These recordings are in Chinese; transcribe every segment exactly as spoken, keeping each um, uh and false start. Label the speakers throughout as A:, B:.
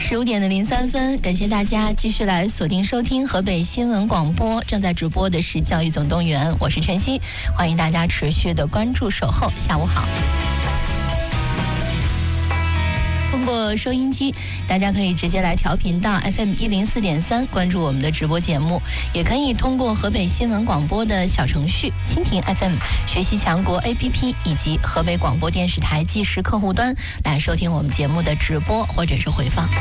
A: 十五点的零三分，感谢大家继续来锁定收听河北新闻广播，正在直播的是教育总动员，我是晨曦，欢迎大家持续的关注守候。下午好。通过收音机，大家可以直接来调频到 F M 一零四点三，关注我们的直播节目，也可以通过河北新闻广播的小程序、蜻蜓 F M、学习强国 A P P 以及河北广播电视台即时客户端来收听我们节目的直播或者是回放。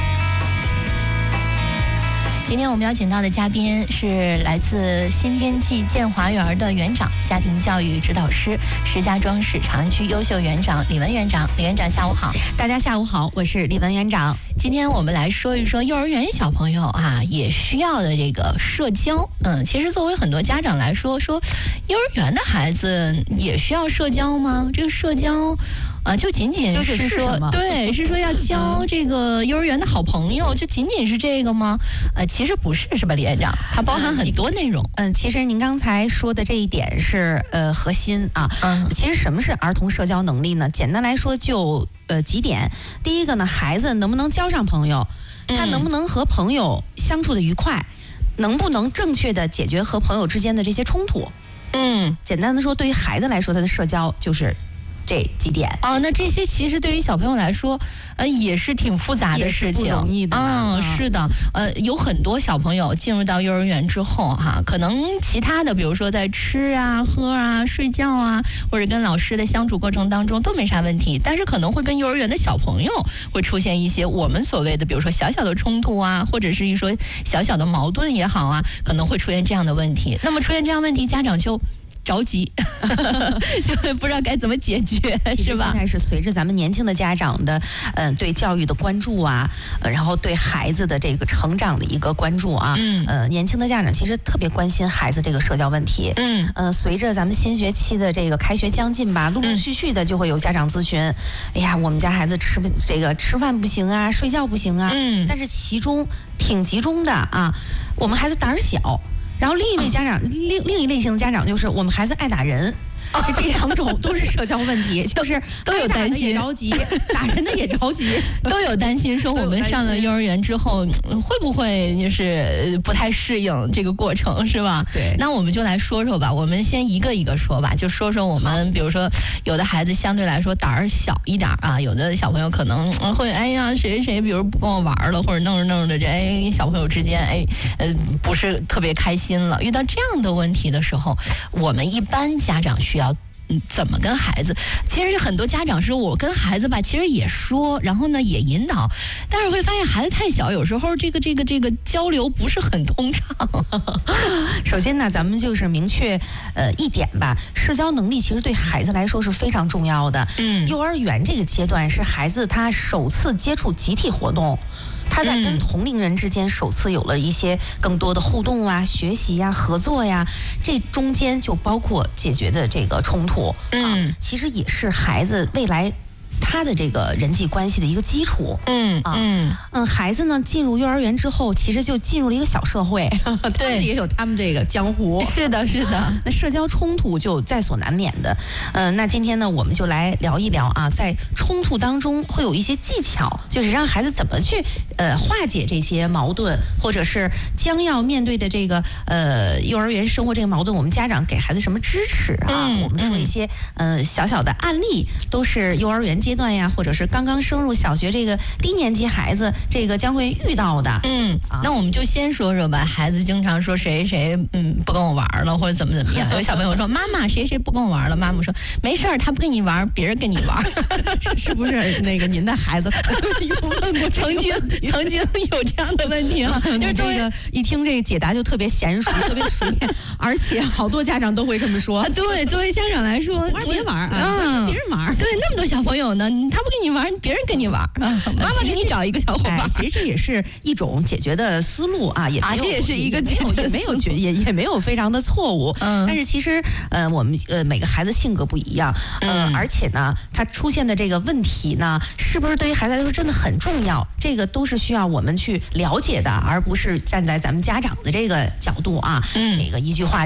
A: 今天我们邀请到的嘉宾是来自新天际建华园的园长、家庭教育指导师、石家庄市长安区优秀园长李文园长。李园长下午好。
B: 大家下午好，我是李文园长。
A: 今天我们来说一说幼儿园小朋友啊也需要的这个社交。嗯，其实作为很多家长来说，说幼儿园的孩子也需要社交吗？这个社交啊，就仅仅是说，
B: 就是是
A: 对，是说要交这个幼儿园的好朋友，就仅仅是这个吗？呃，其实不是，是吧，李园长？它包含很多内容。
B: 嗯，其实您刚才说的这一点是呃核心啊。嗯，其实什么是儿童社交能力呢？简单来说就呃几点。第一个呢，孩子能不能交上朋友？他能不能和朋友相处的愉快？能不能正确的解决和朋友之间的这些冲突？嗯，简单的说，对于孩子来说，他的社交就是这几点
A: 啊。那这些其实对于小朋友来说，呃，也是挺复杂的事情，
B: 不容易的。
A: 嗯，嗯是的，呃，有很多小朋友进入到幼儿园之后，哈，可能其他的，比如说在吃啊、喝啊、睡觉啊，或者跟老师的相处过程当中都没啥问题，但是可能会跟幼儿园的小朋友会出现一些我们所谓的，比如说小小的冲突啊，或者是一说小小的矛盾也好啊，可能会出现这样的问题。那么出现这样问题，家长就着急就不知道该怎么解决，是吧？
B: 现在是随着咱们年轻的家长的嗯、呃、对教育的关注啊、呃，然后对孩子的这个成长的一个关注啊，嗯，呃，年轻的家长其实特别关心孩子这个社交问题，嗯，呃，随着咱们新学期的这个开学将近吧，陆陆续续的就会有家长咨询，嗯、哎呀，我们家孩子吃不这个吃饭不行啊，睡觉不行啊，嗯，但是其中挺集中的啊，我们孩子胆儿小。然后另一位家长，另另一类型的家长就是我们孩子爱打人。这两种都是社交问题，就是
A: 都有担心，
B: 也着急，打人的也着急，
A: 都有担心。说我们上了幼儿园之后，会不会就是不太适应这个过程，是吧？
B: 对。
A: 那我们就来说说吧，我们先一个一个说吧，就说说我们，比如说有的孩子相对来说胆儿小一点啊，有的小朋友可能会，哎呀，谁谁谁，比如不跟我玩了，或者弄着弄着这，哎，小朋友之间，哎，呃，不是特别开心了。遇到这样的问题的时候，我们一般家长需要。要怎么跟孩子？其实很多家长说，我跟孩子吧，其实也说，然后呢也引导，但是会发现孩子太小，有时候这个这个这个交流不是很通畅。
B: 首先呢，咱们就是明确呃一点吧，社交能力其实对孩子来说是非常重要的。嗯，幼儿园这个阶段是孩子他首次接触集体活动。他在跟同龄人之间首次有了一些更多的互动啊、学习呀、合作呀，这中间就包括解决的这个冲突，嗯、啊，其实也是孩子未来他的这个人际关系的一个基础。嗯啊嗯嗯，孩子呢进入幼儿园之后，其实就进入了一个小社会，对，也有他们这个江湖。
A: 是的，是的。
B: 那社交冲突就在所难免的。嗯、呃，那今天呢，我们就来聊一聊啊，在冲突当中会有一些技巧，就是让孩子怎么去呃化解这些矛盾，或者是将要面对的这个呃幼儿园生活这个矛盾，我们家长给孩子什么支持啊？嗯、我们说一些呃小小的案例，都是幼儿园阶段呀，或者是刚刚升入小学这个低年级孩子这个将会遇到的。嗯，
A: 啊、那我们就先说说吧。孩子经常说谁谁嗯不跟我玩了，或者怎么怎么样。有小朋友说妈妈谁谁不跟我玩了，妈妈说没事儿，他不跟你玩，别人跟你玩。
B: 是是不是那个您的孩子有问过
A: 曾经曾经有这样的问题啊？
B: 就是这个一听这个解答就特别娴熟，特别熟练，而且好多家长都会这么说。
A: 啊、对，作为家长来说，
B: 玩别玩啊，嗯、别人玩。
A: 对，那么多小朋友呢，他不跟你玩，别人跟你玩啊。妈妈给你找一个小伙伴、
B: 哎。其实这也是一种解决的思路啊，也
A: 啊，这也是一个解决，
B: 也没有觉也也没有非常的错误。嗯，但是其实呃，我们呃每个孩子性格不一样，呃，嗯、而且呢，他出现的这个问题呢，是不是对于孩子来说真的很重要？这个都是需要我们去了解的，而不是站在咱们家长的这个角度啊，嗯，那个一句话就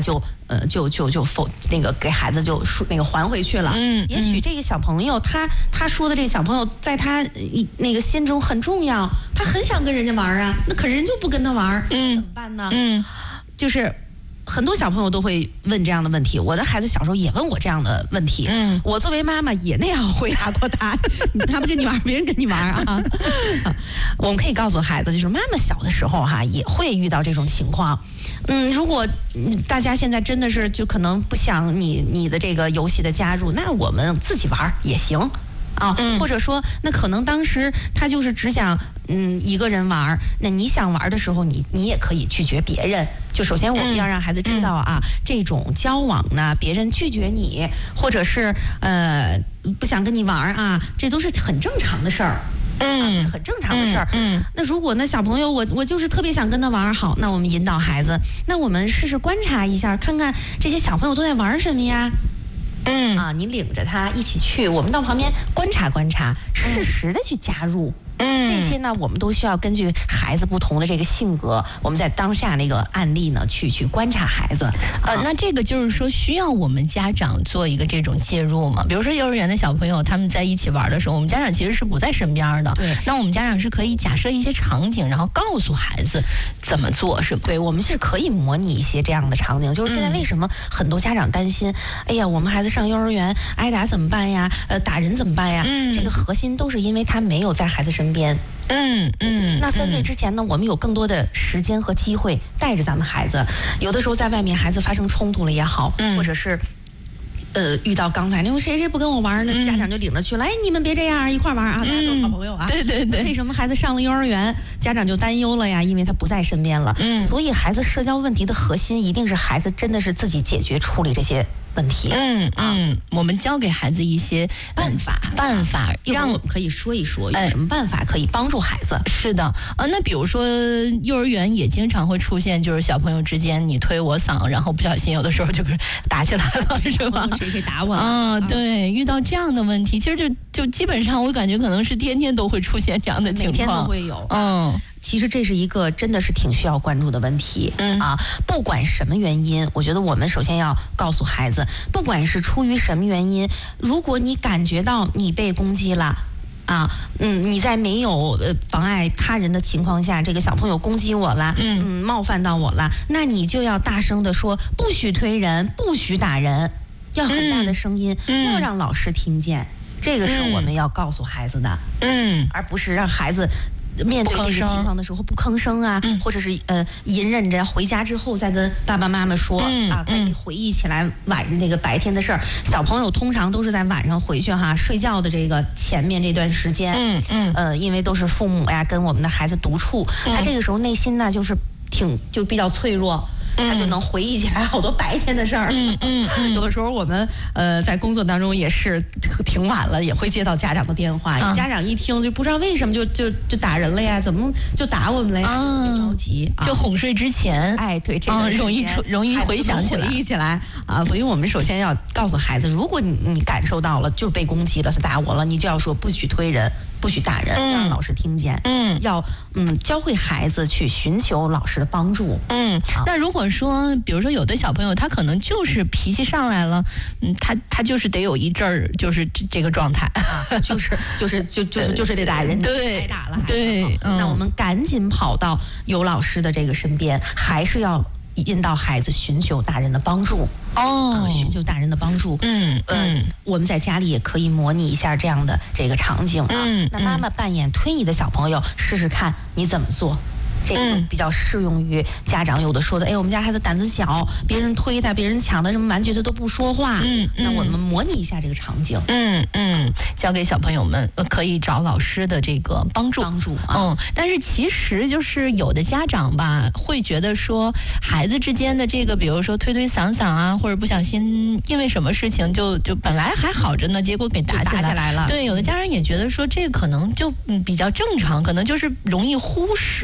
B: 呃，就就就否那个给孩子就说那个还回去了。
A: 嗯，
B: 也许这个小朋友他他说的这个小朋友在他一那个心中很重要，他很想跟人家玩啊，那可是人就不跟他玩，嗯，怎么办呢？
A: 嗯，
B: 就是很多小朋友都会问这样的问题，我的孩子小时候也问我这样的问题，嗯，我作为妈妈也那样回答过他，他不跟你玩，别人跟你玩啊。我们可以告诉孩子，就是妈妈小的时候哈也会遇到这种情况。嗯，如果大家现在真的是就可能不想你你的这个游戏的加入，那我们自己玩也行啊，嗯、或者说那可能当时他就是只想嗯一个人玩，那你想玩的时候，你你也可以拒绝别人。就首先我们要让孩子知道啊，嗯、这种交往呢，别人拒绝你，或者是呃不想跟你玩啊，这都是很正常的事儿。嗯，是很正常的事儿。嗯，那如果那小朋友我我就是特别想跟他玩，好，那我们引导孩子，那我们试试观察一下，看看这些小朋友都在玩什么呀？嗯啊，你领着他一起去，我们到旁边观察观察，适时的去加入。嗯，这些呢，我们都需要根据孩子不同的这个性格，我们在当下那个案例呢，去去观察孩子。
A: 呃，那这个就是说需要我们家长做一个这种介入嘛？比如说幼儿园的小朋友他们在一起玩的时候，我们家长其实是不在身边的。对，那我们家长是可以假设一些场景，然后告诉孩子怎么做，是不？
B: 对，我们是可以模拟一些这样的场景。就是现在为什么很多家长担心？嗯、哎呀，我们孩子上幼儿园挨打怎么办呀？呃，打人怎么办呀？嗯，这个核心都是因为他没有在孩子身边。嗯嗯，那三岁之前呢，我们有更多的时间和机会带着咱们孩子。有的时候在外面孩子发生冲突了也好，嗯、或者是呃遇到刚才那种谁谁不跟我玩呢，嗯、家长就领着去了，哎，你们别这样，一块玩啊，大家都是好朋友啊。
A: 对对对。
B: 为什么孩子上了幼儿园，家长就担忧了呀？因为他不在身边了。嗯。所以孩子社交问题的核心一定是孩子真的是自己解决处理这些问题。
A: 嗯嗯，啊、我们教给孩子一些
B: 办法，
A: 办法
B: 让我们可以说一说有什么办法可以帮助孩子。
A: 是的，呃，那比如说幼儿园也经常会出现，就是小朋友之间你推我搡，然后不小心有的时候就打起来了，是吧？
B: 谁谁打我了？
A: 啊，对，遇到这样的问题，其实就就基本上我感觉可能是天天都会出现这样的情况，
B: 每天都会有。
A: 嗯。
B: 其实这是一个真的是挺需要关注的问题，嗯啊，不管什么原因，我觉得我们首先要告诉孩子，不管是出于什么原因，如果你感觉到你被攻击了，啊，嗯，你在没有呃妨碍他人的情况下，这个小朋友攻击我了，嗯，嗯冒犯到我了，那你就要大声的说，不许推人，不许打人，要很大的声音，嗯、要让老师听见，这个是我们要告诉孩子的，嗯，而不是让孩子面对这个情况的时候不吭声啊，嗯、或者是呃隐忍着回家之后再跟爸爸妈妈说、嗯、啊，再回忆起来晚上那个白天的事儿。小朋友通常都是在晚上回去哈睡觉的这个前面这段时间，嗯嗯，呃，因为都是父母呀跟我们的孩子独处，嗯、他这个时候内心呢就是挺就比较脆弱。他就能回忆起来好多白天的事儿。嗯嗯嗯，有的时候我们呃在工作当中也是挺晚了，也会接到家长的电话。啊、家长一听就不知道为什么就就就打人了呀？怎么就打我们了呀？啊、着急、啊，
A: 就哄睡之前，
B: 哎，对，这个、
A: 啊、容易容易回想起来，
B: 回忆起来啊。所以我们首先要告诉孩子，如果你你感受到了就是被攻击了，他打我了，你就要说不许推人。不许打人，让老师听见。嗯，要嗯教会孩子去寻求老师的帮助。
A: 嗯，那如果说，比如说有的小朋友他可能就是脾气上来了，嗯，他他就是得有一阵儿就是这这个状态，
B: 啊、就是就是就就是就是得打人，
A: 对，
B: 挨打了，
A: 对、
B: 嗯。那我们赶紧跑到有老师的这个身边，还是要引导孩子寻求大人的帮助。哦、呃，寻求大人的帮助。嗯嗯、呃，我们在家里也可以模拟一下这样的这个场景啊。嗯，那妈妈扮演推你的小朋友，试试看你怎么做。这个就比较适用于家长有的说的，哎，我们家孩子胆子小，别人推他，别人抢的什么玩具他都不说话。嗯，那我们模拟一下这个场景。
A: 嗯嗯，教给小朋友们可以找老师的这个帮助。
B: 帮助啊。
A: 嗯，但是其实就是有的家长吧，会觉得说孩子之间的这个，比如说推推搡搡啊，或者不小心因为什么事情就就本来还好着呢，结果给打起来，
B: 打起来了。
A: 对，有的家长也觉得说这可能就嗯比较正常，可能就是容易忽视。嗯。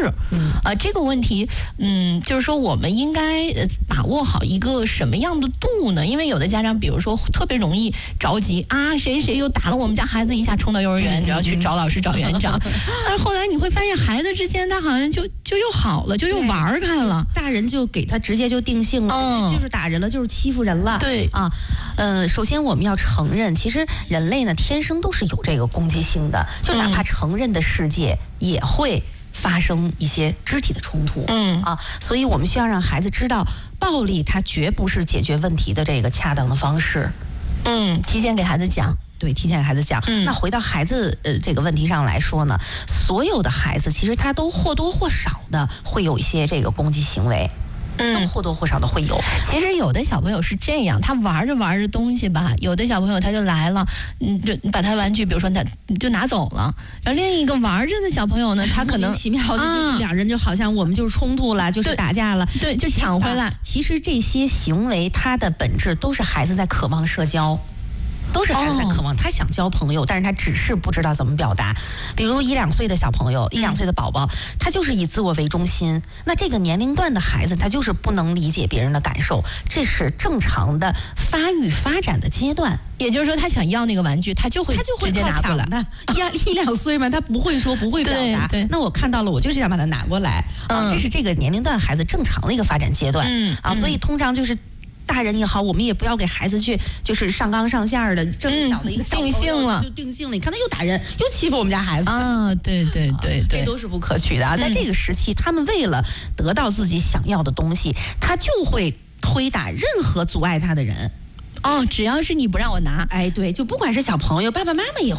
A: 呃，这个问题，嗯，就是说我们应该呃把握好一个什么样的度呢？因为有的家长，比如说特别容易着急啊，谁谁又打了我们家孩子一下，冲到幼儿园，然后去找老师找园长，但是后来你会发现，孩子之间他好像就就又好了，就又玩开了，
B: 大人就给他直接就定性了，嗯、就是打人了，就是欺负人了。
A: 对
B: 啊，呃，首先我们要承认，其实人类呢天生都是有这个攻击性的，就哪怕成人的世界也会发生一些肢体的冲突。嗯啊，所以我们需要让孩子知道，暴力它绝不是解决问题的这个恰当的方式。
A: 嗯，提前给孩子讲。
B: 对，提前给孩子讲。嗯、那回到孩子呃这个问题上来说呢，所有的孩子其实他都或多或少的会有一些这个攻击行为。嗯，或多或少的会有。
A: 其实有的小朋友是这样，他玩着玩着东西吧，有的小朋友他就来了，嗯，就把他玩具，比如说他就拿走了。然后另一个玩着的小朋友呢，他可能
B: 莫名其妙的、啊、就两人就好像我们就是冲突了，就是打架了，
A: 对，就抢回来。
B: 其实这些行为，它的本质都是孩子在渴望社交。都是孩子在渴望，他想交朋友，但是他只是不知道怎么表达。比如一两岁的小朋友，一两岁的宝宝，他就是以自我为中心。那这个年龄段的孩子，他就是不能理解别人的感受，这是正常的发育发展的阶段。
A: 也就是说，他想要那个玩具，他就会
B: 他就会
A: 直接拿过来。
B: 一一两岁嘛，他不会说，不会表达。
A: 对对，
B: 那我看到了，我就是想把它拿过来。嗯、啊，这是这个年龄段孩子正常的一个发展阶段。嗯啊，所以通常就是。大人也好，我们也不要给孩子去就是上纲上线的这么小的一个
A: 定性了，
B: 就定性了。你看他又打人，又欺负我们家孩子
A: 啊！对对对对，
B: 这都是不可取的啊！在这个时期，他们为了得到自己想要的东西，他就会推打任何阻碍他的人。
A: 哦，只要是你不让我拿，
B: 哎，对，就不管是小朋友，爸爸妈妈也会。